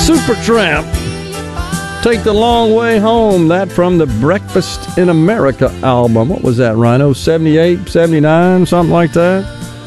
Supertramp. Take the Long Way Home. That from the Breakfast in America album. What was that, Rhino? 78, 79, something like that?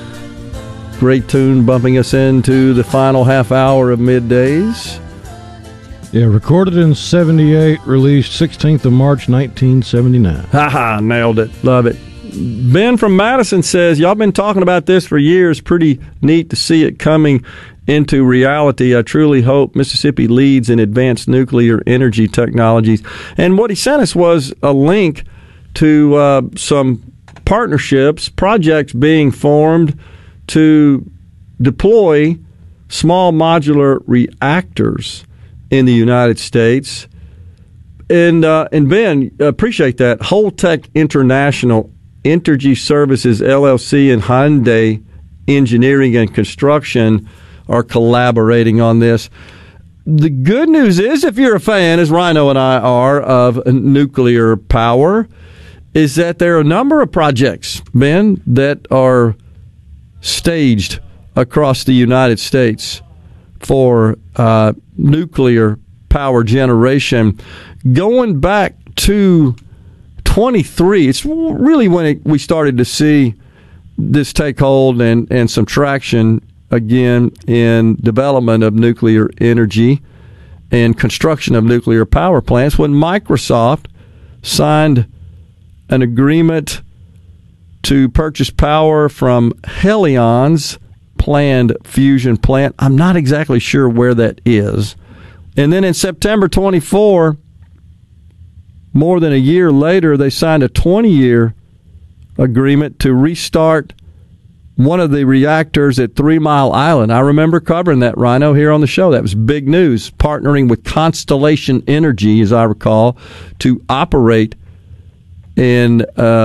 Great tune bumping us into the final half hour of middays. Yeah, recorded in 78, released 16th of March, 1979. Ha-ha, nailed it. Love it. Ben from Madison says, y'all been talking about this for years. Pretty neat to see it coming into reality. I truly hope Mississippi leads in advanced nuclear energy technologies. And what he sent us was a link to some partnerships, projects being formed to deploy small modular reactors in the United States. And Ben, appreciate that. Holtec International Energy Services, LLC, and Hyundai Engineering and Construction are collaborating on this. The good news is, if you're a fan, as Rhino and I are, of nuclear power, is that there are a number of projects, Ben, that are staged across the United States for nuclear power generation. Going back to 23, it's really when we started to see this take hold and some traction again in development of nuclear energy and construction of nuclear power plants, when Microsoft signed an agreement to purchase power from Helion's planned fusion plant. I'm not exactly sure where that is. And then in September 24, more than a year later, they signed a 20-year agreement to restart one of the reactors at 3 Mile Island. I remember covering that, Rhino, here on the show. That was big news, partnering with Constellation Energy, as I recall, to operate and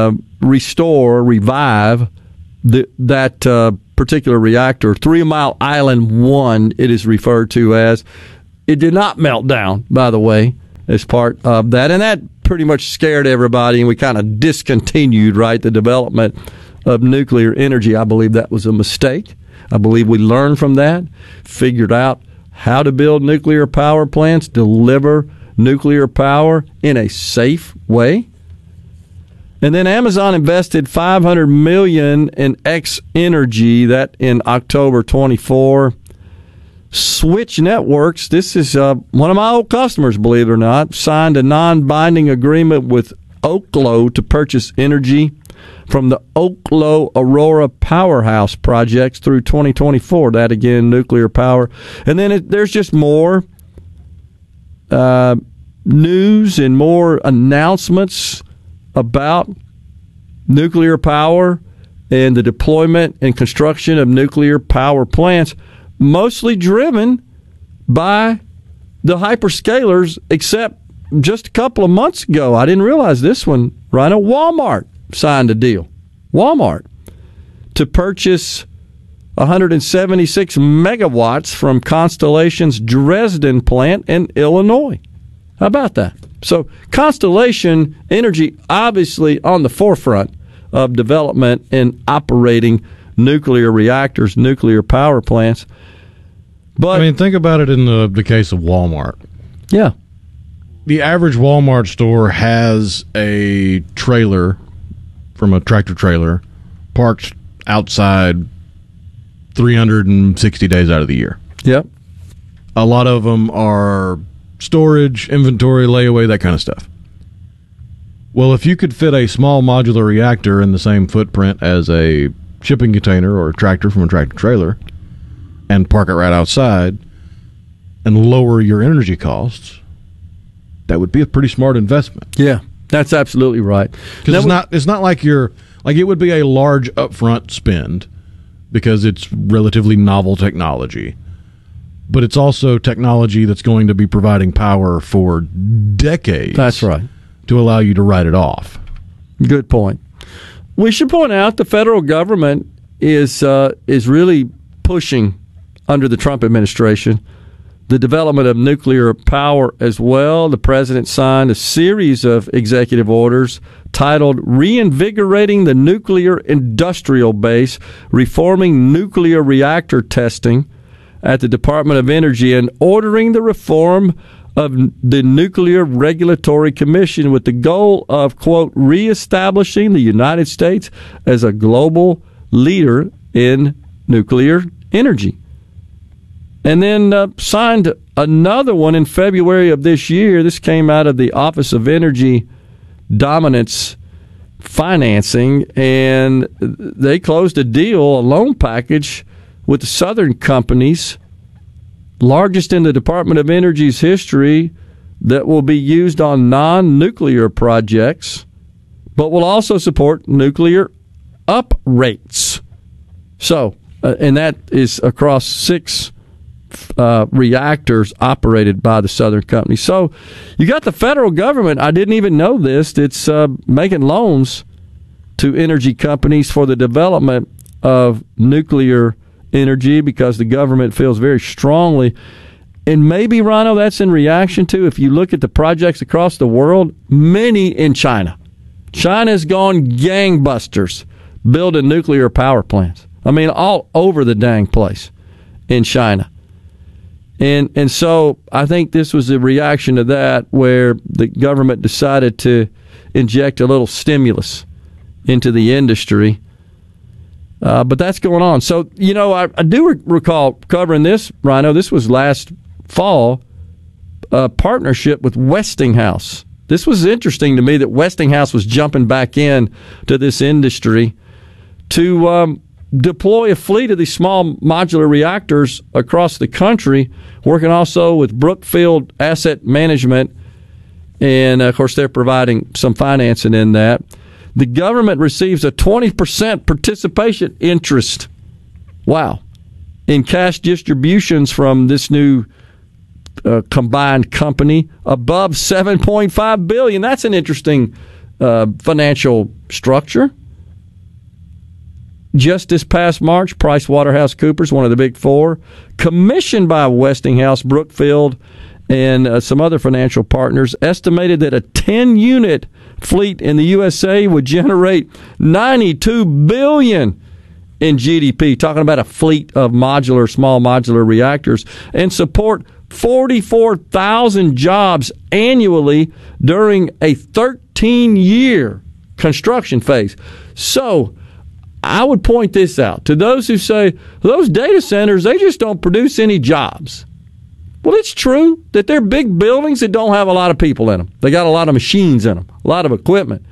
revive that particular reactor. 3 Mile Island 1, it is referred to as. It did not melt down, by the way, as part of that. And that pretty much scared everybody, and we kind of discontinued, right, the development of nuclear energy. I believe that was a mistake. I believe we learned from that, figured out how to build nuclear power plants, deliver nuclear power in a safe way. And then Amazon invested $500 million in X Energy, that in October 24. Switch Networks, this is one of my old customers, believe it or not, signed a non-binding agreement with Oklo to purchase energy from the Oklo Aurora Powerhouse projects through 2024. That, again, nuclear power. And then there's just more news and more announcements about nuclear power and the deployment and construction of nuclear power plants, mostly driven by the hyperscalers, except just a couple of months ago, I didn't realize this one, Rhino, Walmart signed a deal. Walmart to purchase 176 megawatts from Constellation's Dresden plant in Illinois. How about that? So Constellation Energy obviously on the forefront of development and operating nuclear reactors, nuclear power plants. But I mean, think about it in the case of Walmart. Yeah. The average Walmart store has a trailer from a tractor trailer parked outside 360 days out of the year. Yep. A lot of them are storage, inventory, layaway, that kind of stuff. Well, if you could fit a small modular reactor in the same footprint as a shipping container or a tractor from a tractor trailer and park it right outside and lower your energy costs, that would be a pretty smart investment. Yeah, that's absolutely right. Because it's not like it would be a large upfront spend because it's relatively novel technology. But it's also technology that's going to be providing power for decades. That's right. To allow you to write it off. Good point. We should point out the federal government is really pushing, under the Trump administration, the development of nuclear power as well. The president signed a series of executive orders titled Reinvigorating the Nuclear Industrial Base, Reforming Nuclear Reactor Testing, at the Department of Energy and ordering the reform of the Nuclear Regulatory Commission with the goal of, quote, reestablishing the United States as a global leader in nuclear energy. And then signed another one in February of this year. This came out of the Office of Energy Dominance Financing, and they closed a deal, a loan package with the Southern companies, largest in the Department of Energy's history, that will be used on non-nuclear projects, but will also support nuclear uprates. So, and that is across 6 reactors operated by the Southern company. So you got the federal government, I didn't even know this, it's making loans to energy companies for the development of nuclear energy because the government feels very strongly. And maybe, Rhino, that's in reaction to, if you look at the projects across the world, many in China. China's gone gangbusters building nuclear power plants. I mean, all over the dang place in China. And so I think this was a reaction to that, where the government decided to inject a little stimulus into the industry. But that's going on. So, you know, I do recall covering this, Rhino. This was last fall, a partnership with Westinghouse. This was interesting to me that Westinghouse was jumping back in to this industry to deploy a fleet of these small modular reactors across the country, working also with Brookfield Asset Management, and of course they're providing some financing in that. The government receives a 20% participation interest, wow, in cash distributions from this new combined company above $7.5 billion. That's an interesting financial structure. Just this past March, PricewaterhouseCoopers, one of the big 4, commissioned by Westinghouse, Brookfield, and some other financial partners, estimated that a 10-unit fleet in the USA would generate $92 billion in GDP, talking about a fleet of small modular reactors, and support 44,000 jobs annually during a 13-year construction phase. So I would point this out to those who say, those data centers, they just don't produce any jobs. Well, it's true that they're big buildings that don't have a lot of people in them. They got a lot of machines in them, a lot of equipment.